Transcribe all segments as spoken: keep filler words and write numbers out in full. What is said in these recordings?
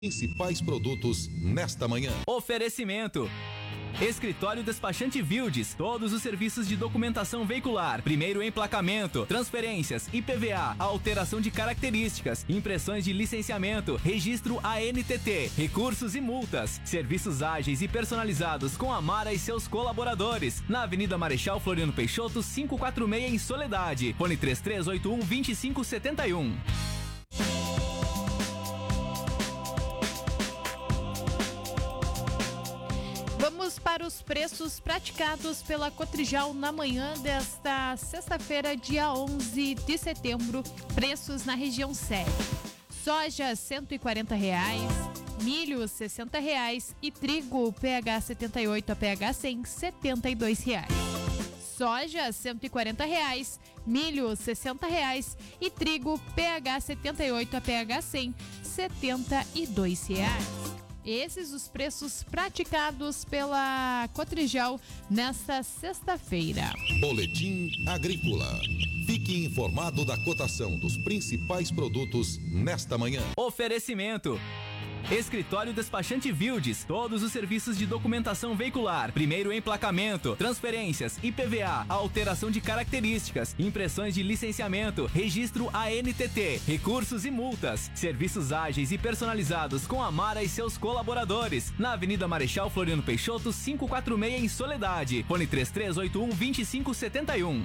Principais produtos nesta manhã. Oferecimento: Escritório Despachante Vildes, todos os serviços de documentação veicular, primeiro emplacamento, transferências, I P V A, alteração de características, impressões de licenciamento, registro A N T T, recursos e multas, serviços ágeis e personalizados com a Mara e seus colaboradores, na Avenida Marechal Floriano Peixoto, quinhentos e quarenta e seis em Soledade, fone três três oito um, dois cinco sete um. Vamos para os preços praticados pela Cotrijal na manhã desta sexta-feira, dia onze de setembro. Preços na região sede. Soja, cento e quarenta reais. Milho, sessenta reais. E trigo, P H setenta e oito a P H cem, setenta e dois reais. Soja, cento e quarenta reais. Milho, sessenta reais. E trigo, P H setenta e oito a P H cem, setenta e dois reais. Esses os preços praticados pela Cotrijal nesta sexta-feira. Boletim Agrícola. Fique informado da cotação dos principais produtos nesta manhã. Oferecimento: Escritório Despachante Vildes, todos os serviços de documentação veicular, primeiro emplacamento, transferências, I P V A, alteração de características, impressões de licenciamento, registro A N T T, recursos e multas, serviços ágeis e personalizados com a Mara e seus colaboradores, na Avenida Marechal Floriano Peixoto, quinhentos e quarenta e seis em Soledade, fone três três oito um, dois cinco sete um.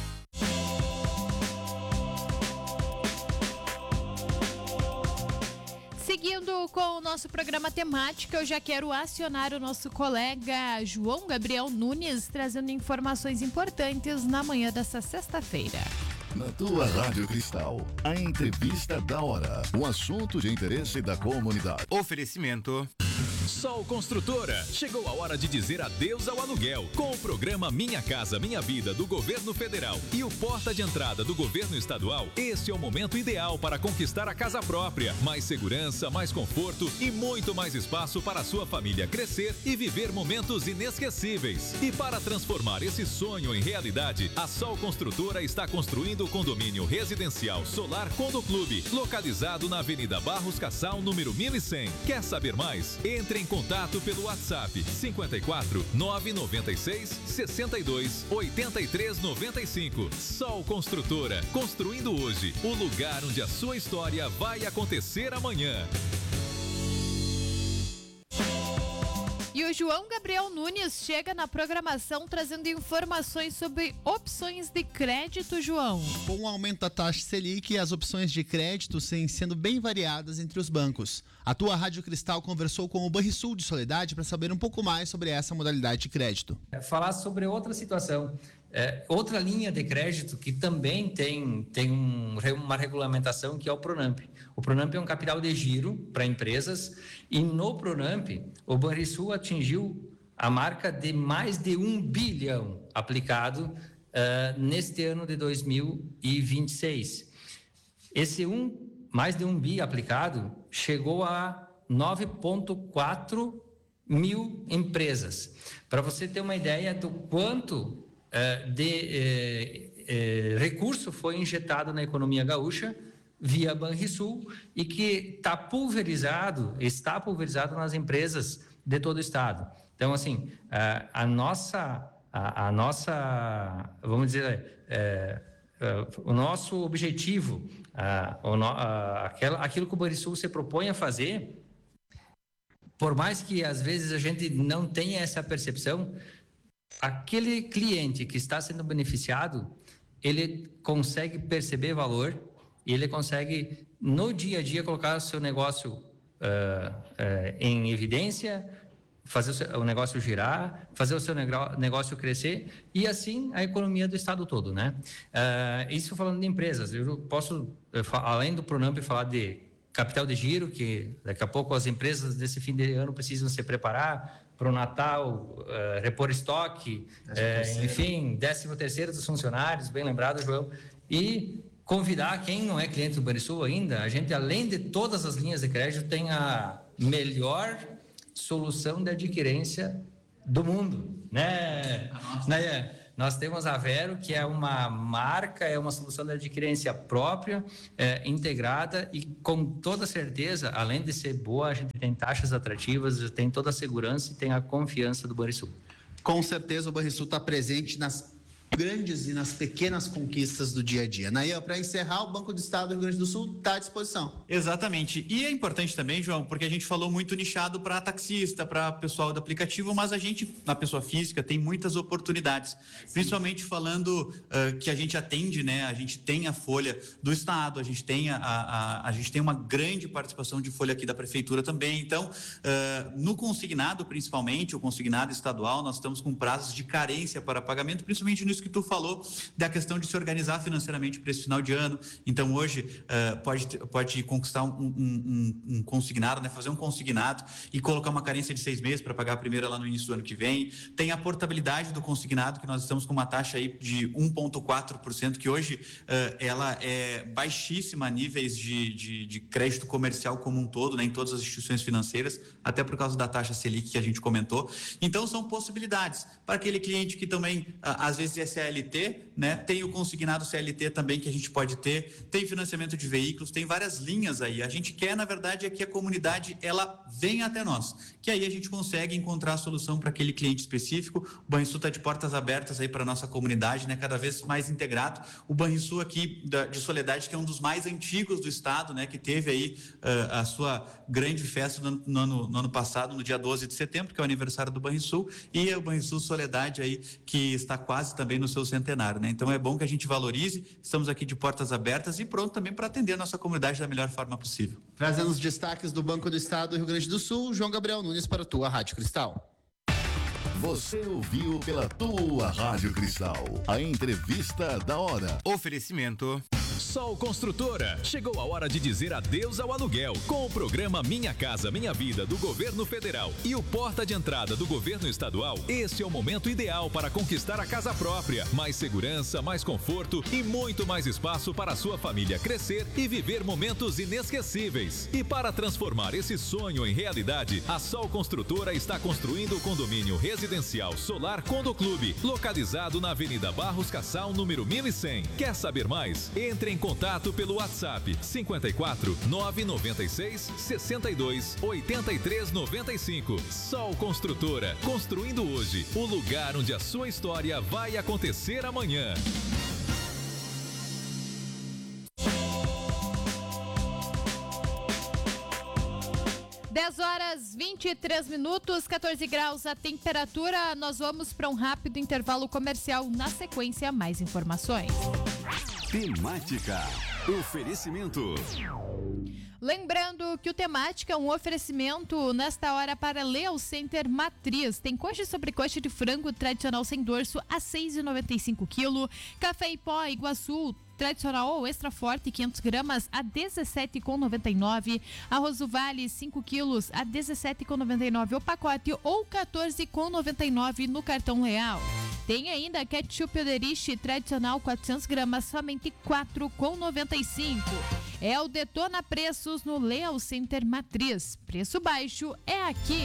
Seguindo com o nosso programa temático, eu já quero acionar o nosso colega João Gabriel Nunes, trazendo informações importantes na manhã dessa sexta-feira. Na tua Rádio Cristal, a entrevista da hora, um assunto de interesse da comunidade. Oferecimento: Sol Construtora. Chegou a hora de dizer adeus ao aluguel. Com o programa Minha Casa Minha Vida do Governo Federal e o Porta de Entrada do Governo Estadual, este é o momento ideal para conquistar a casa própria. Mais segurança, mais conforto e muito mais espaço para a sua família crescer e viver momentos inesquecíveis. E para transformar esse sonho em realidade, a Sol Construtora está construindo o condomínio residencial Solar Condo Clube, localizado na Avenida Barros Cassal, número mil e cem. Quer saber mais? Entre em contato pelo WhatsApp cinquenta e quatro, nove noventa e seis, sessenta e dois, oitenta e três noventa e cinco. Sol Construtora, construindo hoje o lugar onde a sua história vai acontecer amanhã. E o João Gabriel Nunes chega na programação trazendo informações sobre opções de crédito, João. Com o aumento da taxa Selic, as opções de crédito vêm sendo bem variadas entre os bancos. A tua Rádio Cristal conversou com o Banrisul de Soledade para saber um pouco mais sobre essa modalidade de crédito. Falar sobre outra situação. É, outra linha de crédito que também tem, tem um, uma regulamentação, que é o Pronamp. O Pronamp é um capital de giro para empresas, e no Pronamp o Banrisul atingiu a marca de mais de um bilhão aplicado uh, neste ano de dois mil e vinte e seis. Esse um, mais de um bi aplicado chegou a nove vírgula quatro mil empresas. Para você ter uma ideia do quanto de eh, eh, recurso foi injetado na economia gaúcha via Banrisul, e que está pulverizado, está pulverizado nas empresas de todo o estado. Então, assim, a, a nossa, a, a nossa, vamos dizer, é, é, o nosso objetivo, a, o no, a, aquela, aquilo que o Banrisul se propõe a fazer, por mais que às vezes a gente não tenha essa percepção, aquele cliente que está sendo beneficiado, ele consegue perceber valor e ele consegue, no dia a dia, colocar o seu negócio uh, uh, em evidência, fazer o, seu, o negócio girar, fazer o seu negócio crescer, e assim a economia do estado todo, né? Uh, isso falando de empresas. Eu posso, além do Pronamp, falar de capital de giro, que daqui a pouco as empresas desse fim de ano precisam se preparar para o Natal, uh, repor estoque, uh, enfim, décimo terceiro dos funcionários, bem lembrado, João, e convidar quem não é cliente do Banrisul ainda. A gente, além de todas as linhas de crédito, tem a melhor solução de adquirência do mundo, né? né? nós temos a Vero, que é uma marca, é uma solução de adquirência própria, é, integrada e com toda certeza, além de ser boa, a gente tem taxas atrativas, tem toda a segurança e tem a confiança do Banrisul. Com certeza o Banrisul está presente nas grandes e nas pequenas conquistas do dia a dia. Naí, para encerrar, o Banco do Estado do Rio Grande do Sul está à disposição. Exatamente. E é importante também, João, porque a gente falou muito nichado para taxista, para pessoal do aplicativo, mas a gente, na pessoa física, tem muitas oportunidades. Principalmente falando uh, que a gente atende, né? A gente tem a folha do Estado, a gente tem a, a, a gente tem uma grande participação de folha aqui da Prefeitura também. Então, uh, no consignado, principalmente, o consignado estadual, nós estamos com prazos de carência para pagamento, principalmente nisso que tu falou, da questão de se organizar financeiramente para esse final de ano. Então, hoje, uh, pode, pode conquistar um, um, um, um consignado, né? Fazer um consignado e colocar uma carência de seis meses para pagar a primeira lá no início do ano que vem. Tem a portabilidade do consignado, que nós estamos com uma taxa aí de um vírgula quatro por cento, que hoje uh, ela é baixíssima a níveis de, de, de crédito comercial como um todo, né? Em todas as instituições financeiras, até por causa da taxa Selic que a gente comentou. Então, são possibilidades para aquele cliente que também, uh, às vezes, é C L T, né? Tem o consignado C L T também que a gente pode ter, tem financiamento de veículos, tem várias linhas aí. A gente quer, na verdade, é que a comunidade ela venha até nós, que aí a gente consegue encontrar a solução para aquele cliente específico. O Banrisul está de portas abertas aí para a nossa comunidade, né? Cada vez mais integrado. O Banrisul aqui da, de Soledade, que é um dos mais antigos do estado, né? Que teve aí uh, a sua grande festa no, no, ano, no ano passado, no dia doze de setembro, que é o aniversário do Banrisul, e o Banrisul Soledade aí, que está quase também no seu centenário, né? Então é bom que a gente valorize, estamos aqui de portas abertas e pronto também para atender a nossa comunidade da melhor forma possível. Trazendo os destaques do Banco do Estado do Rio Grande do Sul, João Gabriel Nunes para a tua Rádio Cristal. Você ouviu pela tua Rádio Cristal a entrevista da hora. Oferecimento Sol Construtora. Chegou a hora de dizer adeus ao aluguel. Com o programa Minha Casa Minha Vida do Governo Federal e o Porta de Entrada do Governo Estadual, este é o momento ideal para conquistar a casa própria. Mais segurança, mais conforto e muito mais espaço para a sua família crescer e viver momentos inesquecíveis. E para transformar esse sonho em realidade, a Sol Construtora está construindo o condomínio residencial Solar Condo Clube, localizado na Avenida Barros Cassal, número mil e cem. Quer saber mais? Entre em contato pelo WhatsApp cinquenta e quatro, nove noventa e seis, sessenta e dois, oitenta e três noventa e cinco. Sol Construtora, construindo hoje o lugar onde a sua história vai acontecer amanhã. dez horas vinte e três minutos, catorze graus a temperatura. Nós vamos para um rápido intervalo comercial. Na sequência, mais informações. Temática. Oferecimento. Lembrando que o Temática é um oferecimento nesta hora para Leo Center Matriz. Tem coxa e sobrecoxa de frango tradicional sem dorso a seis reais e noventa e cinco quilo. Café em pó Iguaçu tradicional ou extra forte quinhentas gramas a dezessete reais e noventa e nove centavos. Arroz do Vale cinco quilos a dezessete reais e noventa e nove centavos o pacote ou quatorze reais e noventa e nove centavos no cartão real. Tem ainda ketchup Oderich tradicional quatrocentas gramas somente quatro reais e noventa e cinco centavos. É o Detona Preços no Leo Center Matriz. Preço baixo é aqui.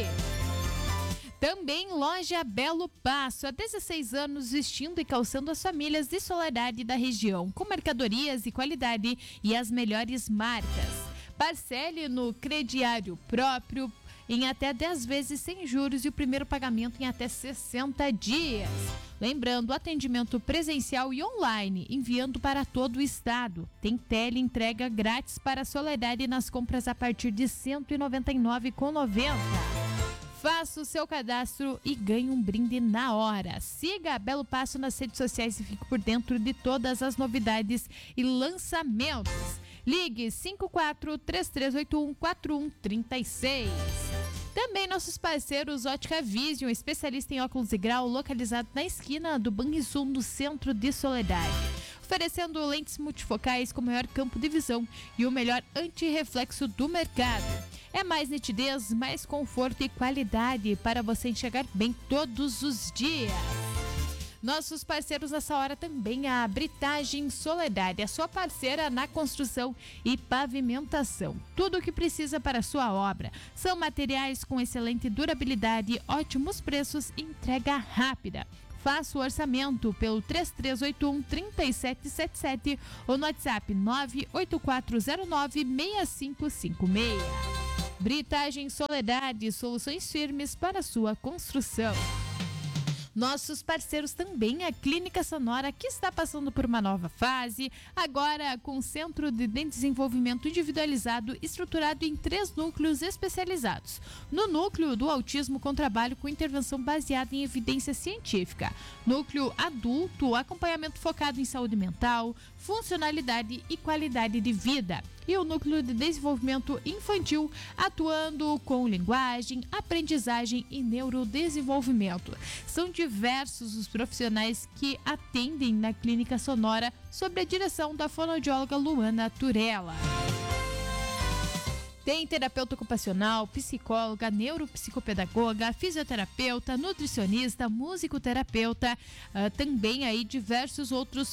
Também loja Belo Passo, há dezesseis anos vestindo e calçando as famílias de Soledade da região, com mercadorias e qualidade e as melhores marcas. Parcele no crediário próprio em até dez vezes sem juros e o primeiro pagamento em até sessenta dias. Lembrando, atendimento presencial e online, enviando para todo o estado. Tem tele-entrega grátis para a Soledade nas compras a partir de cento e noventa e nove reais e noventa centavos. Faça o seu cadastro e ganhe um brinde na hora. Siga a Belo Passo nas redes sociais e fique por dentro de todas as novidades e lançamentos. Ligue cinco quatro, três três oito um, quatro um três seis. Também nossos parceiros Ótica Vision, especialista em óculos de grau, localizado na esquina do Banrisul, no centro de Soledade. Oferecendo lentes multifocais com maior campo de visão e o melhor antirreflexo do mercado. É mais nitidez, mais conforto e qualidade para você enxergar bem todos os dias. Nossos parceiros nessa hora também a Britagem Soledade, a sua parceira na construção e pavimentação. Tudo o que precisa para a sua obra. São materiais com excelente durabilidade, ótimos preços e entrega rápida. Faça o orçamento pelo três três oito um, três sete sete sete ou no WhatsApp nove oito quatro zero nove, seis cinco cinco seis. Britagem Soledade, soluções firmes para sua construção. Nossos parceiros também, a Clínica Sonora, que está passando por uma nova fase, agora com Centro de Desenvolvimento Individualizado, estruturado em três núcleos especializados. No núcleo do autismo, com trabalho com intervenção baseada em evidência científica. Núcleo adulto, acompanhamento focado em saúde mental, funcionalidade e qualidade de vida. E o núcleo de desenvolvimento infantil, atuando com linguagem, aprendizagem e neurodesenvolvimento. São diversos os profissionais que atendem na Clínica Sonora, sob a direção da fonoaudióloga Luana Turella. Tem terapeuta ocupacional, psicóloga, neuropsicopedagoga, fisioterapeuta, nutricionista, musicoterapeuta, uh, também aí diversos outros